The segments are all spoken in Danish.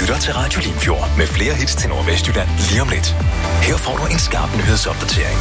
lytter til Radio Limfjord med flere hits til Nordvestjylland lige om lidt. Her får du en skarp nyhedsopdatering.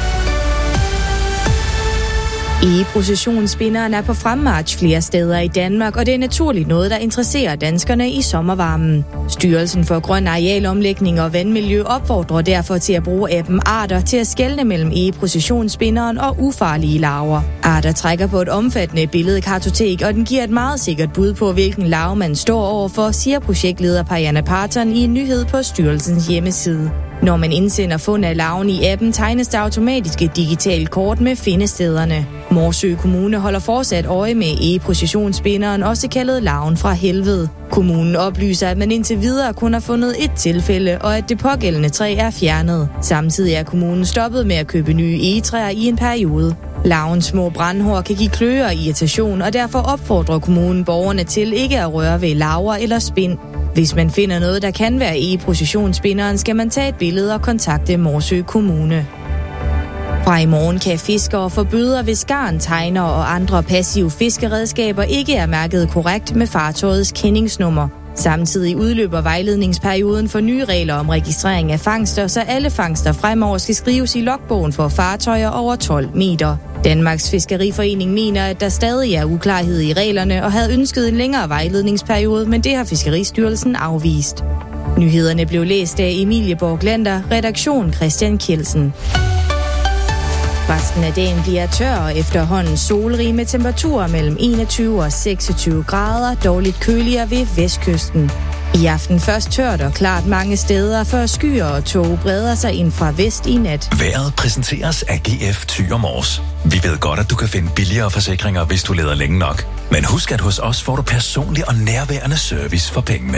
E-processionsspinderen er på fremmarch flere steder i Danmark, og det er naturligt noget, der interesserer danskerne i sommervarmen. Styrelsen for Grøn Arealomlægning og Vandmiljø opfordrer derfor til at bruge appen Arter til at skelne mellem e-processionsspinderen og ufarlige larver. Arter trækker på et omfattende billedkartotek, og den giver et meget sikkert bud på, hvilken larve man står overfor, siger projektleder Pajana Parton i en nyhed på styrelsens hjemmeside. Når man indsender fund af larven i appen, tegnes der automatisk et digitalt kort med findestederne. Morsø Kommune holder fortsat øje med e-processionsspinderen, også kaldet larven fra helvede. Kommunen oplyser, at man indtil videre kun har fundet et tilfælde, og at det pågældende træ er fjernet. Samtidig er kommunen stoppet med at købe nye egetræer i en periode. Larvens små brandhår kan give kløe og irritation, og derfor opfordrer kommunen borgerne til ikke at røre ved larver eller spind. Hvis man finder noget, der kan være e-processionsspinderen, skal man tage et billede og kontakte Morsø Kommune. Fra i morgen kan fiskere få bøder, hvis garn, tegner og andre passive fiskeredskaber ikke er mærket korrekt med fartøjets kendingsnummer. Samtidig udløber vejledningsperioden for nye regler om registrering af fangster, så alle fangster fremover skal skrives i logbogen for fartøjer over 12 meter. Danmarks Fiskeriforening mener, at der stadig er uklarhed i reglerne og havde ønsket en længere vejledningsperiode, men det har Fiskeristyrelsen afvist. Nyhederne blev læst af Emilie Borglander, redaktion Christian Kjeldsen. Resten af dagen bliver tør og efterhånden solrig med temperaturer mellem 21 og 26 grader, dårligt køligere ved vestkysten. I aften først tørt og klart mange steder, før skyer og tåge breder sig ind fra vest i nat. Vejret præsenteres af GF Thyre Mors. Vi ved godt, at du kan finde billigere forsikringer, hvis du leder længe nok. Men husk, at hos os får du personlig og nærværende service for pengene.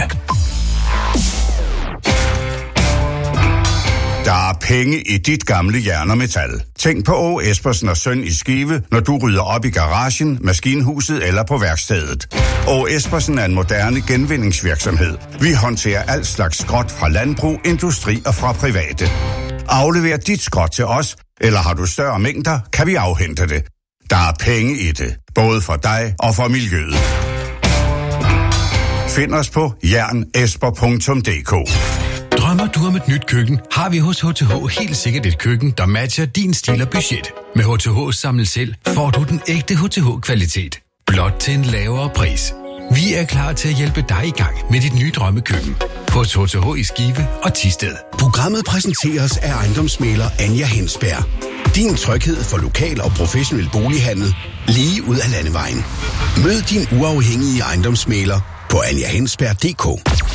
Der er penge i dit gamle jern og metal. Tænk på Åge Espersen og Søn i Skive, når du rydder op i garagen, maskinhuset eller på værkstedet. Åge Espersen er en moderne genvindingsvirksomhed. Vi håndterer alt slags skrot fra landbrug, industri og fra private. Aflever dit skrot til os, eller har du større mængder, kan vi afhente det. Der er penge i det, både for dig og for miljøet. Find os på jernesper.dk. Drømmer du om et nyt køkken, har vi hos H2H helt sikkert et køkken, der matcher din stil og budget. Med H2H Samle Selv får du den ægte H2H-kvalitet. Blot til en lavere pris. Vi er klar til at hjælpe dig i gang med dit nye drømmekøkken. Hos H2H i Skive og Thisted. Programmet præsenteres af ejendomsmægler Anja Hensberg. Din tryghed for lokal og professionel bolighandel lige ud af landevejen. Mød din uafhængige ejendomsmægler på anjahensberg.dk.